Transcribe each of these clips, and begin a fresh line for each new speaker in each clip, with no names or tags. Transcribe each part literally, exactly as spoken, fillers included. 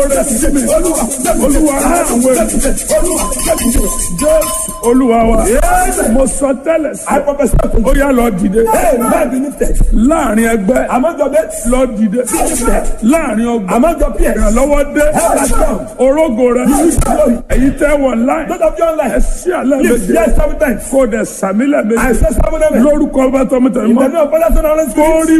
olóore sí mi olúwa rán àwọn ènìyàn jésù olúwa wa mo sọ tẹ́lẹ̀ sí ó yá lọ dìde láàrin ẹgbẹ́ lọ dìde láàrin ọgbà ìrànlọ́wọ́ dé orógo rẹ èyí tẹ́ wọ̀ láì ẹ sí àlẹ́ méje kó dẹ̀ sàmílẹ̀ méje lórúkọ bá tọmọtẹ mọ́ kórì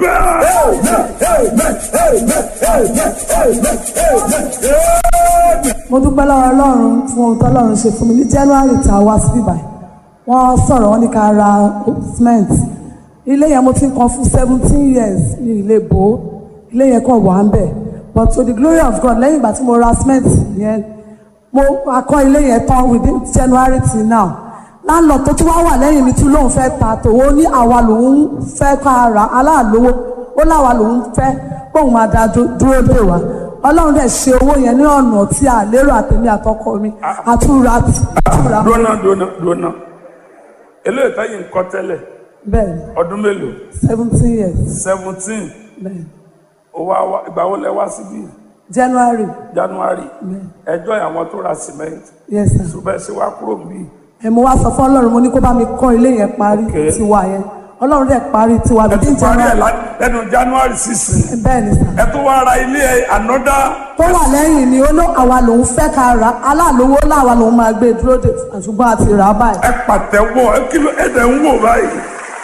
mo dúpẹ́ lọ́wọ́ ọlọ́run fún ohun tó ọlọ́run ṣe fún mi ní January tá a wá sí bíbá wọ́n sọ̀rọ̀ wọ́n ní ká ra cement ilé yẹn mo ti ń kan fún seventeen years ní ilé bò ó ilé yẹn kàn wà ń bẹ̀ but to the glory of God lẹ́yìn ìgbà tí mo ra cement yẹn mo akọ́ ilé yẹn tán within January till now láńlọ tó tún wá wà lẹ́yìn mi tún lóun fẹ́ ta tòwó ní àwa lòun fẹ́ ká ra aláàlówó ó láwa lòun fẹ́ bóun máa da dúró dè wá ọlọ́run dẹ̀ ṣe owó yẹn ní ọ̀nà tí a lérò àtẹ̀mí àtọkọ mi àtúra àtúra.
dúnà dúnà dúnà eléyìí táyì ń kọ́ tẹ́lẹ̀
bẹ́ẹ̀ni
ọdún mélòó.
seventeen years.
seventeen.
bẹ́ẹ̀ni.
owó àwa ìgbà wo lẹ wá síbí.
January.
January. ẹjọ́ àwọn tó ra cement.
yes sir.
ṣùgbọ́n ẹ ṣe wá kúrò níbí.
ẹ mo wá sọ fún ọlọ́run mo ní kó bá mi kọ́ ilé yẹn parí tiwa yẹn ọlọ́run dẹ̀ parí tiwa bíi January.
lẹ́nu January sísìn.
bẹ́ẹ̀ni sà.
ẹ tó wá ra ilé ànọ́dá.
tó wà lẹ́yìn ni ó ló àwa lòun fẹ́ ká ra aláàlówó láwa lòun máa gbé dúró dè ṣùgbọ́n àti rà á báyìí.
ẹ pàtẹ́wọ́ ẹ kí ló ẹ dẹ̀ ń wò báyìí.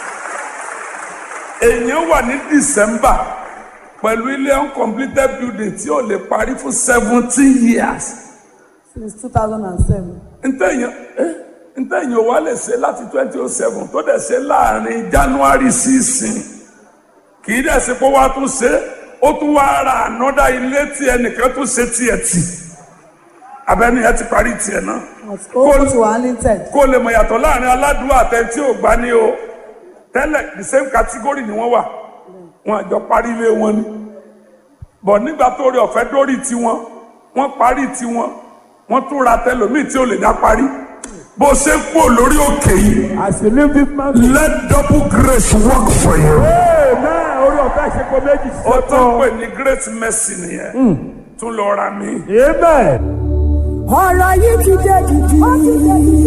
èèyàn wà ní December pẹ̀lú ilé uncompleted building tí ò lè parí fún seventeen years.
since two thousand and seven.
ntẹ̀yìn ẹ́ ntẹ̀yìn ò wá lè ṣe láti twenty oh seven tó dẹ̀ ṣe láàrin January sísìn kì í dẹ̀ ṣe pé wàá tún ṣe ó tún wá ra ànọ́dá ilé tí ẹnìkan tún ṣe tiẹ̀ tì abẹ́ni ẹ ti parí tiẹ̀ náà kó lè mọ̀ yàtọ̀ láàrin aládùúgbò àtẹ tí ò gbá ní o tẹ́lẹ̀ the same category ni wọ́n wà wọn àjọ parí ilé wọn ni bọ̀ nígbà tó rí ọ̀fẹ́ dórí tiwọn wọ́n parí tiwọn wọ́n tún ra tẹlòmíì tí ò lè dá parí bó ṣe ń pò lórí òkè yìí. let double grace work for you.
orí ọ̀fẹ́ ṣe kó méjì sí
ó tún pè ní great mercy nìyẹn tún lọ ra mi.
ọ̀rọ̀ yìí ti dé dìdì.